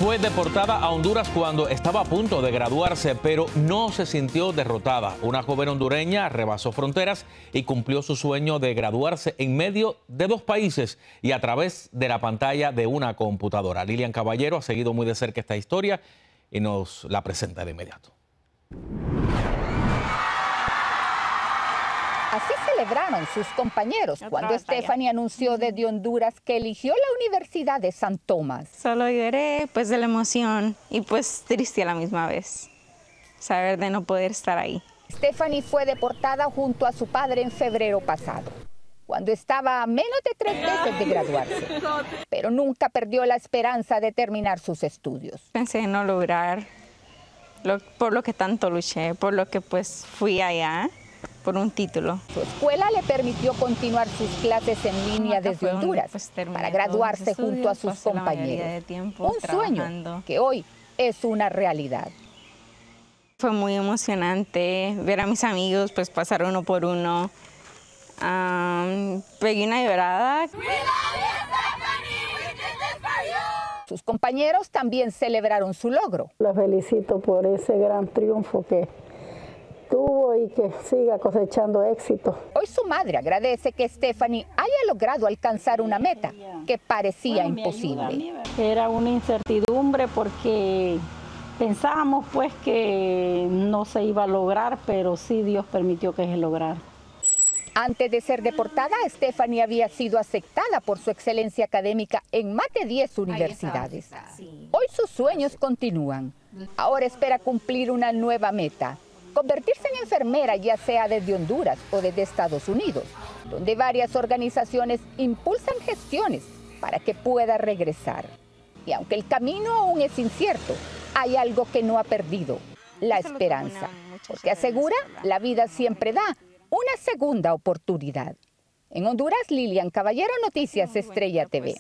fue deportada a Honduras cuando estaba a punto de graduarse, pero no se sintió derrotada. Una joven hondureña rebasó fronteras y cumplió su sueño de graduarse en medio de dos países y a través de la pantalla de una computadora. Lilian Caballero ha seguido muy de cerca esta historia y nos la presenta de inmediato. Así celebraron sus compañeros cuando Stephanie anunció desde Honduras que eligió la Universidad de San Tomás. Solo lloré pues de la emoción y pues triste a la misma vez, saber de no poder estar ahí. Stephanie fue deportada junto a su padre en febrero pasado, cuando estaba a menos de 3 meses de graduarse, pero nunca perdió la esperanza de terminar sus estudios. Pensé en no lograr por lo que tanto luché, por lo que pues fui allá. Por un título. Su escuela le permitió continuar sus clases en línea desde Honduras para graduarse junto a sus compañeros. Un sueño que hoy es una realidad. Fue muy emocionante ver a mis amigos pues pasar uno por uno. Pegué una llorada. Sus compañeros también celebraron su logro. La felicito por ese gran triunfo que tuvo y que siga cosechando éxito. Hoy su madre agradece que Stephanie haya logrado alcanzar una meta que parecía imposible. Era una incertidumbre porque pensábamos pues que no se iba a lograr, pero sí Dios permitió que se lograra. Antes de ser deportada, Stephanie había sido aceptada por su excelencia académica en más de 10 universidades. Hoy sus sueños continúan. Ahora espera cumplir una nueva meta: convertirse en enfermera, ya sea desde Honduras o desde Estados Unidos, donde varias organizaciones impulsan gestiones para que pueda regresar. Y aunque el camino aún es incierto, hay algo que no ha perdido: la esperanza, porque asegura la vida siempre da una segunda oportunidad. En Honduras, Lilian Caballero, Noticias Estrella TV.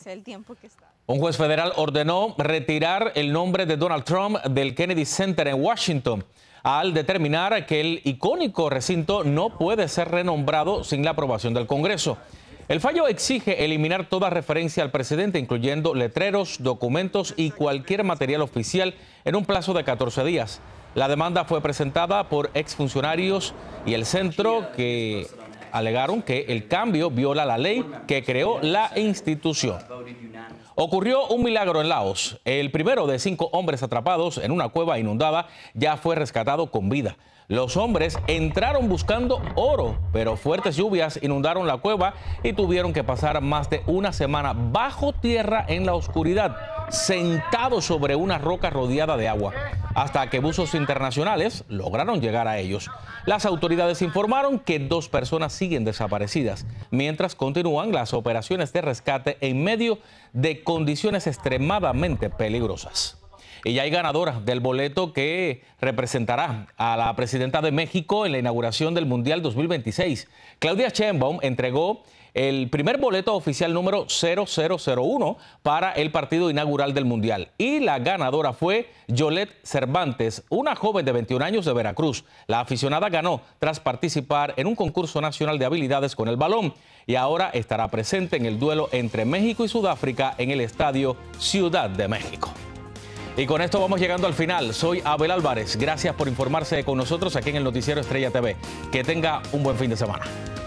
Un juez federal ordenó retirar el nombre de Donald Trump del Kennedy Center en Washington, al determinar que el icónico recinto no puede ser renombrado sin la aprobación del Congreso. El fallo exige eliminar toda referencia al presidente, incluyendo letreros, documentos y cualquier material oficial, en un plazo de 14 días. La demanda fue presentada por exfuncionarios y el centro, que alegaron que el cambio viola la ley que creó la institución. Ocurrió un milagro en Laos. El primero de 5 hombres atrapados en una cueva inundada ya fue rescatado con vida. Los hombres entraron buscando oro, pero fuertes lluvias inundaron la cueva y tuvieron que pasar más de una semana bajo tierra en la oscuridad, sentados sobre una roca rodeada de agua, hasta que buzos internacionales lograron llegar a ellos. Las autoridades informaron que 2 personas siguen desaparecidas, mientras continúan las operaciones de rescate en medio de condiciones extremadamente peligrosas. Y ya hay ganadora del boleto que representará a la presidenta de México en la inauguración del Mundial 2026. Claudia Sheinbaum entregó el primer boleto oficial número 0001 para el partido inaugural del Mundial. Y la ganadora fue Yolette Cervantes, una joven de 21 años de Veracruz. La aficionada ganó tras participar en un concurso nacional de habilidades con el balón y ahora estará presente en el duelo entre México y Sudáfrica en el estadio Ciudad de México. Y con esto vamos llegando al final. Soy Abel Álvarez. Gracias por informarse con nosotros aquí en el Noticiero Estrella TV. Que tenga un buen fin de semana.